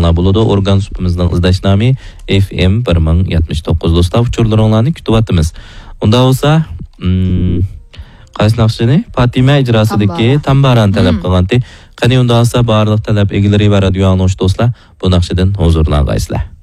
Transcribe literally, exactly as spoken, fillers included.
bilsanglar bo'ladi. Organ supimizning izdashnami F M bir ming yetmish to'qqiz do'stlar, uchurlaringlarni kutyapmiz. Unda bo'lsa, qaysi naqshini Fatima ijrosidagi tambaran talab qilganti. Qani unda bo'lsa barliq talab egalari va radio anglovchi do'stlar bu naqshidan huzurlangaysizlar.